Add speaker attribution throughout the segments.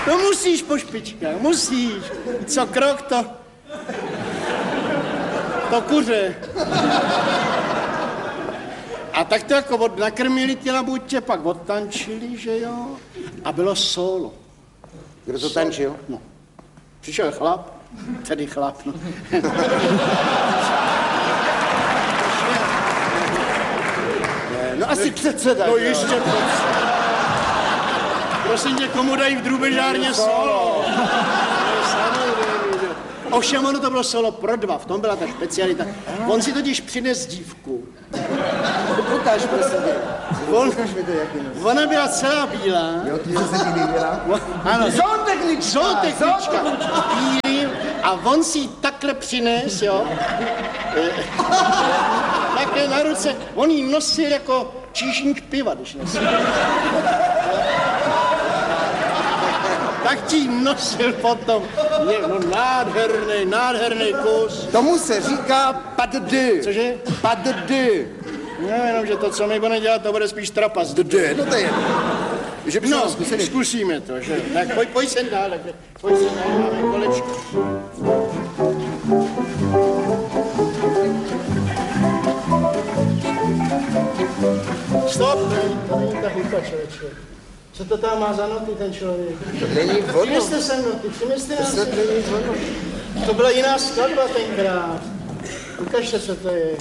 Speaker 1: To musíš po špičkách, musíš. Co krok, to kuře. A tak to jako nakrmili ty labutě, pak odtančili, že jo? A bylo solo.
Speaker 2: Kdo to tančil?
Speaker 1: No. Přišel chlap, tedy chlap, no.
Speaker 2: No asi předseda.
Speaker 1: No jistě předseda. Prosím tě, komu dají v drůbežárně solo? Ovšem ono to bylo solo pro dva, v tom byla ta specialita. On si totiž přines dívku.
Speaker 2: Ukáž, prosím tě.
Speaker 1: Ona byla celá bílá.
Speaker 2: Jo, ty se ti líbila?
Speaker 1: Ano.
Speaker 2: Zootechnička.
Speaker 1: Bílý. A on si ji takhle přines, jo. Takhle na ruce. On ji nosil jako číšník piva, když nosil. Tak ti nosil potom. No nádherný kus.
Speaker 2: Tomu se říká pas de deux.
Speaker 1: Cože?
Speaker 2: Pas de deux.
Speaker 1: No, jenom, že to, co my budeme dělat, to bude spíš trapas.
Speaker 2: No to je jedno. Že bychom
Speaker 1: No,
Speaker 2: zkusili.
Speaker 1: zkusíme to, že? Tak pojď sem dál, pojď sem dál, máme kolečko. Stop, to není ta hudba, člověče. Co to tam má za noty, ten člověk?
Speaker 2: To není ono.
Speaker 1: Přineste sem noty, přineste
Speaker 2: To
Speaker 1: nás.
Speaker 2: snad není ono.
Speaker 1: To byla jiná skladba tenkrát. Ukažte, co to je.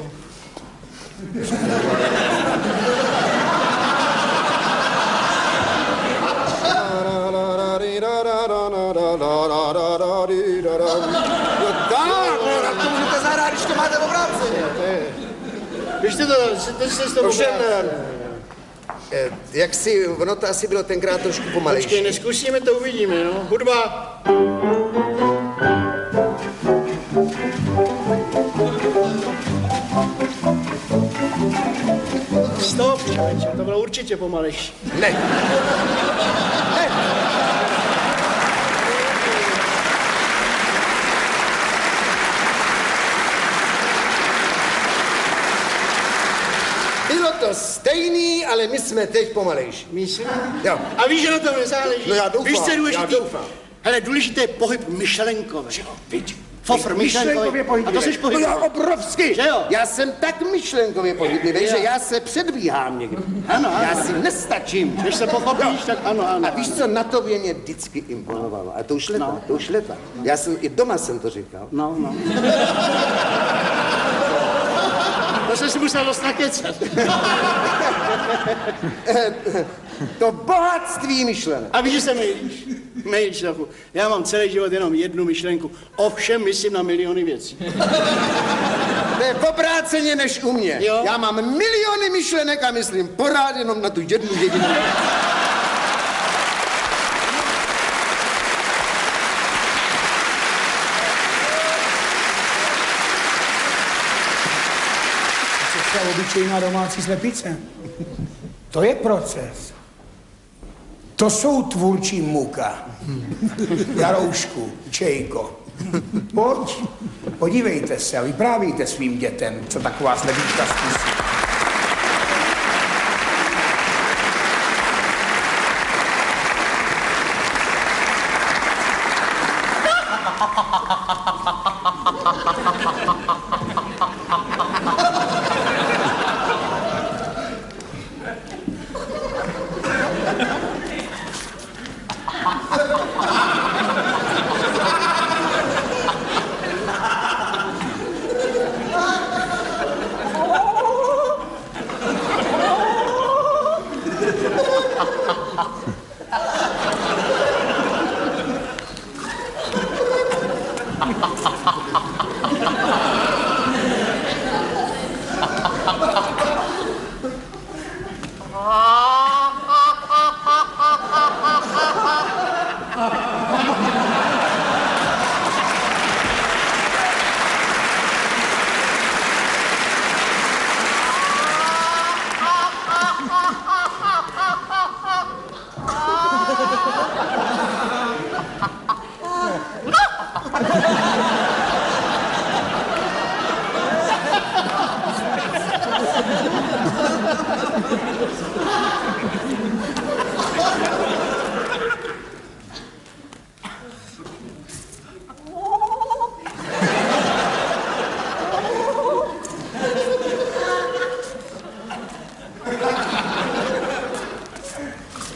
Speaker 2: To můžete zahrát, když to máte obráceně.
Speaker 1: Běžte to, teď jste s toho
Speaker 2: Jak si, ono to asi bylo tenkrát trošku pomalejší.
Speaker 1: Počkej, neskusíme, to uvidíme, no. Hudba. Stop, člověče, to bylo určitě pomalejší.
Speaker 2: Ne. Ne. Bylo to stejný, ale my jsme teď pomalejší.
Speaker 1: Myslím?
Speaker 2: Jo.
Speaker 1: A víš, že na tom nezáleží?
Speaker 2: No já doufám,
Speaker 1: Víš, co je důležitý?
Speaker 2: já doufám.
Speaker 1: Hele, důležitý je pohyb myšlenkový.
Speaker 2: Jo, vidíš.
Speaker 1: Fofr myšlenkový. A to jsi
Speaker 2: No
Speaker 1: pohyblivý.
Speaker 2: já obrovsky.
Speaker 1: Že jo?
Speaker 2: Já jsem tak myšlenkově pohyblivý, že já se předbíhám někdy.
Speaker 1: Ano, ano.
Speaker 2: Já si nestačím.
Speaker 1: Když se pochopíš, tak ano.
Speaker 2: A víš, co na tobě mě vždycky imponovalo? A to už leta. Já jsem, i doma jsem to říkal.
Speaker 1: No. To jsem si musel dost nakecat.
Speaker 2: To bohatství myšlenek.
Speaker 1: A víš, že se mýlíš trochu. Já mám celý život jenom jednu myšlenku. Ovšem myslím na miliony věcí.
Speaker 2: To je obráceně než u mě.
Speaker 1: Jo?
Speaker 2: Já mám miliony myšlenek a myslím pořád jenom na tu jednu jedinou.
Speaker 3: To je obyčejná domácí slepice. To je proces. To jsou tvůrčí muka. Jaroušku, Čejko. Pojď, podívejte se a vyprávíte svým dětem, co taková slepička zkusí.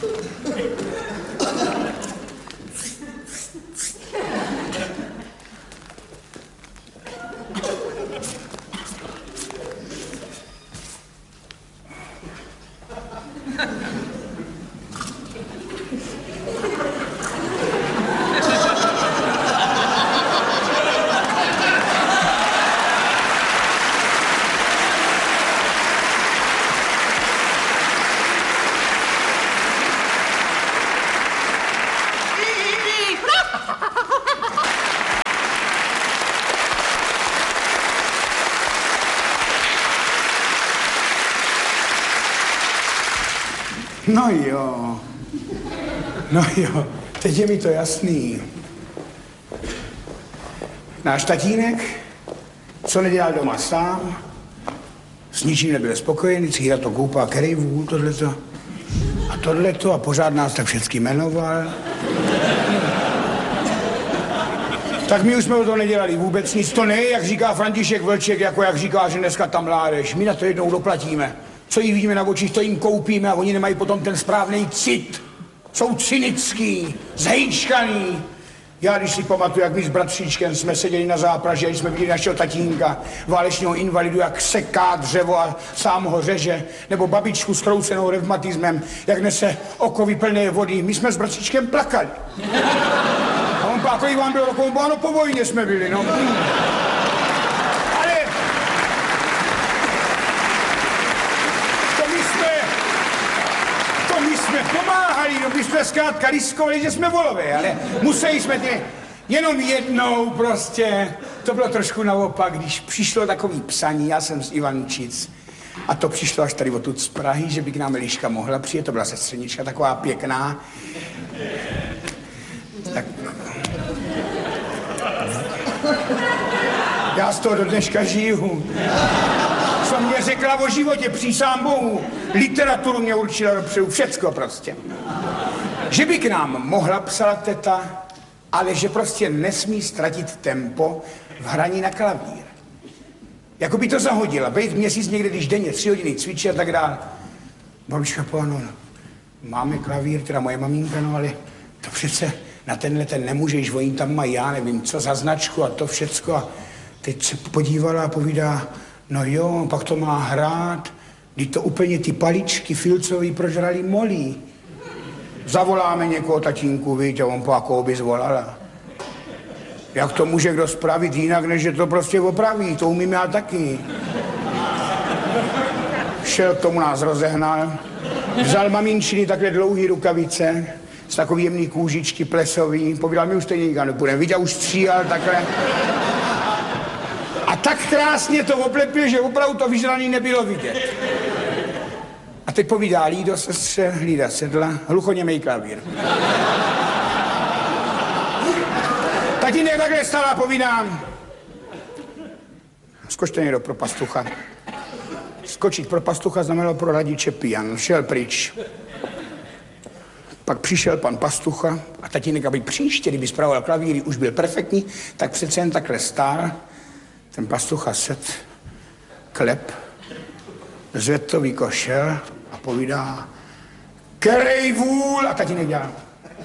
Speaker 3: No jo, teď je mi to jasný. Náš tatínek, co nedělal doma sám, s ničím nebyl spokojený, Círa to koupá kerejvů, tohleto a tohleto a pořád nás tak všecky jmenoval. Tak my už jsme o to nedělali vůbec nic, to ne, jak říká František Vlček, jako jak říká, že dneska tam mládež. My na to jednou doplatíme. Co jí vidíme na očích, to jim koupíme a oni nemají potom ten správný cit. Jsou cynický, zhejčkaný. Já když si pamatuju, jak my s bratříčkem jsme seděli na zápraži, když jsme viděli našeho tatínka, válečního invalidu, jak seká dřevo a sám ho řeže, nebo babičku s kroucenou revmatismem, jak nese okovy plné vody. My jsme s bratříčkem plakali. A on pak, kolik vám bylo rokov, ano, po vojně jsme byli, no. Ale to my jsme pomáhali, no my jsme zkrátka riskovali, že jsme volové, ale museli jsme jenom jednou prostě. To bylo trošku naopak, když přišlo takový psaní, já jsem z Ivančic, a to přišlo až tady odtud z Prahy, že by k nám Eliška mohla přijet, to byla sestřenička taková pěkná. Tak... Já z toho do dneška žiju. Co mě řekla o životě, přísám Bohu. Literaturu mě určila dopředu, všecko prostě. Že by k nám mohla, psala teta, ale že prostě nesmí ztratit tempo v hraní na klavír. Jako by to zahodila, být měsíc někde, když denně 3 hodiny cvičí a tak dále. Babička no, máme klavír, teda moje maminka, no ale to přece na tenhle ten nemůžeš, oni tam mají, já nevím, co za značku a to všecko. A teď se podívala a povídá, no jo, pak to má hrát, když to úplně ty paličky filcový prožrali molí. Zavoláme někoho, tatínku, víte, on po jakou by zvolala. Jak to může kdo spravit jinak, než že to prostě opraví, to umím já taky. Šel k tomu, nás rozehnal, vzal maminčiny takhle dlouhý rukavice, z takový jemný kůžičky plesový, povídal, my už stejně nikam nepůjdeme, viděl, už stříhal takhle. A tak krásně to oplepil, že opravdu to vyžraný nebylo vidět. A teď povídá, Lído, sestře, Lída sedla, hluchoněmej klavír. Tatínek takhle stala a povídám, skočte někdo pro pastucha. Skočit pro pastucha znamenalo pro radiče pijan, šel pryč. Pak přišel pan pastucha a tatínek, aby příště, kdyby spravoval klavíry, už byl perfektní, tak přece jen takhle stál. Ten pastucha set, klep, zvedl to vykošel a povídá, kerej vůl, a tatínek dělá.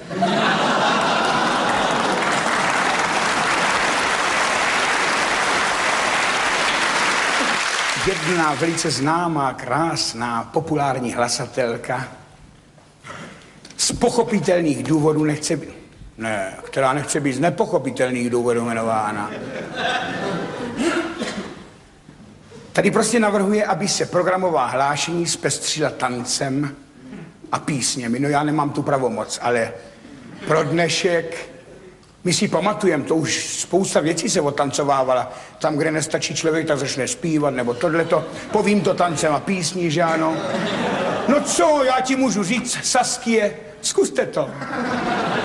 Speaker 3: Jedna velice známá, krásná, populární hlasatelka z pochopitelných důvodů nechce být, která nechce být z nepochopitelných důvodů jmenována. Tady prostě navrhuje, aby se programová hlášení zpestřila tancem a písněmi. No já nemám tu pravomoc, ale pro dnešek, my si pamatujeme, to už spousta věcí se otancovávala. Tam, kde nestačí člověk, tak začne zpívat, nebo tohleto. Povím to tancem a písní, že ano. No co, já ti můžu říct, Saskie, zkuste to.